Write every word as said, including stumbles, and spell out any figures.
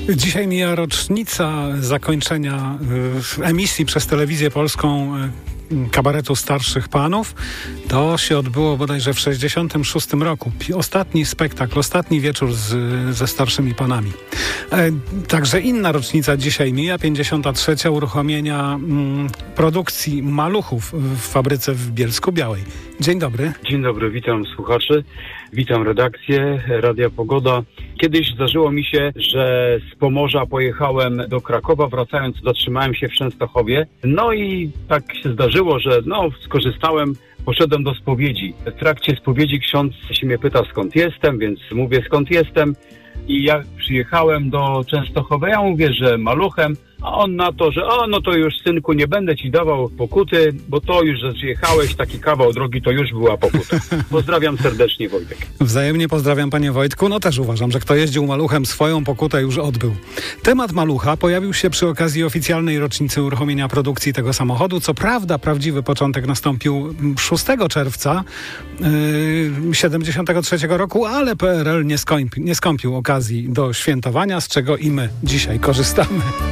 Dzisiaj mija rocznica zakończenia y, emisji przez Telewizję Polską y, kabaretu Starszych Panów. To się odbyło bodajże w sześćdziesiątym szóstym roku. Ostatni spektakl, ostatni wieczór z, ze Starszymi Panami. E, także inna rocznica dzisiaj mija, pięćdziesiąta trzecia uruchomienia mm, produkcji Maluchów w fabryce w Bielsku-Białej. Dzień dobry. Dzień dobry, witam słuchaczy, witam redakcję Radia Pogoda. Kiedyś zdarzyło mi się, że z Pomorza pojechałem do Krakowa, wracając zatrzymałem się w Częstochowie. No i tak się zdarzyło, że no skorzystałem, poszedłem do spowiedzi. W trakcie spowiedzi ksiądz się mnie pyta, skąd jestem, więc mówię, skąd jestem. I ja przyjechałem do Częstochowy, ja mówię, że maluchem, a on na to, że o, no to już synku, nie będę ci dawał pokuty, bo to już, że przyjechałeś taki kawał drogi, to już była pokuta. Pozdrawiam serdecznie, Wojtek. Wzajemnie pozdrawiam, panie Wojtku. No też uważam, że kto jeździł maluchem, swoją pokutę już odbył. Temat malucha pojawił się przy okazji oficjalnej rocznicy uruchomienia produkcji tego samochodu. Co prawda prawdziwy początek nastąpił szóstego czerwca yy, siedemdziesiątego trzeciego roku, ale P R L nie skąpi, nie skąpił okazji do świętowania, z czego i my dzisiaj korzystamy.